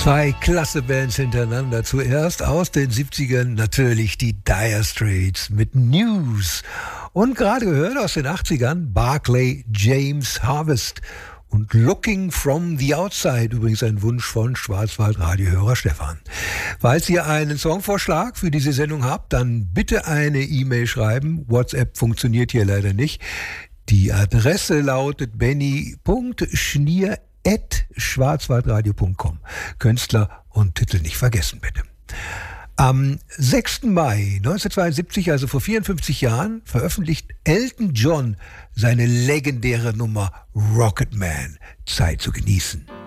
Zwei klasse Bands hintereinander. Zuerst aus den 70ern natürlich die Dire Straits mit News. Und gerade gehört aus den 80ern Barclay James Harvest und Looking from the Outside. Übrigens ein Wunsch von Schwarzwald-Radiohörer Stefan. Falls ihr einen Songvorschlag für diese Sendung habt, dann bitte eine E-Mail schreiben. WhatsApp funktioniert hier leider nicht. Die Adresse lautet benny.schnier@schwarzwaldradio.com. Künstler und Titel nicht vergessen, bitte. Am 6. Mai 1972, also vor 54 Jahren, veröffentlicht Elton John seine legendäre Nummer Rocket Man. Zeit zu genießen.